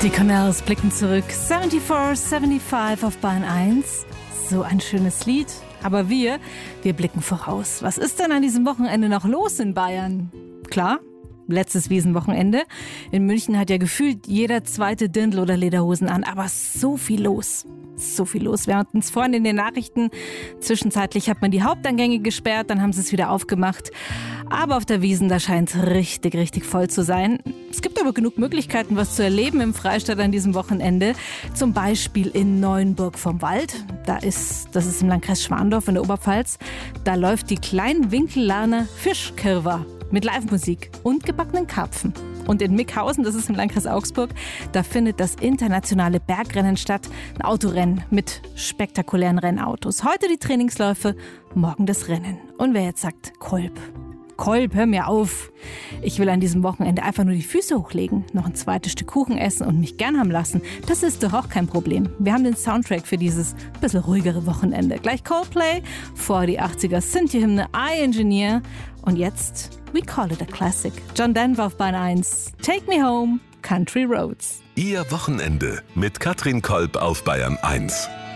Die Canals blicken zurück. 74, 75 auf Bahn 1. So ein schönes Lied. Aber wir blicken voraus. Was ist denn an diesem Wochenende noch los in Bayern? Klar, letztes Wiesenwochenende. In München hat ja gefühlt jeder zweite Dirndl oder Lederhosen an. Aber so viel los. So viel los. Wir hatten es vorhin in den Nachrichten. Zwischenzeitlich hat man die Haupteingänge gesperrt, dann haben sie es wieder aufgemacht. Aber auf der Wiesn, da scheint es richtig, richtig voll zu sein. Es gibt aber genug Möglichkeiten, was zu erleben im Freistaat an diesem Wochenende. Zum Beispiel in Neuenburg vom Wald. Das ist im Landkreis Schwandorf in der Oberpfalz. Da läuft die Kleinwinkellarner Fischkirwa mit Live-Musik und gebackenen Karpfen. Und in Mickhausen, das ist im Landkreis Augsburg, da findet das internationale Bergrennen statt. Ein Autorennen mit spektakulären Rennautos. Heute die Trainingsläufe, morgen das Rennen. Und wer jetzt sagt, Kolb, hör mir auf. Ich will an diesem Wochenende einfach nur die Füße hochlegen, noch ein zweites Stück Kuchen essen und mich gern haben lassen. Das ist doch auch kein Problem. Wir haben den Soundtrack für dieses bisschen ruhigere Wochenende. Gleich Coldplay, vor die 80er Synthie-Hymne I Engineer und jetzt We Call It a Classic. John Denver auf Bahn 1. Take Me Home, Country Roads. Ihr Wochenende mit Katrin Kolb auf Bayern 1.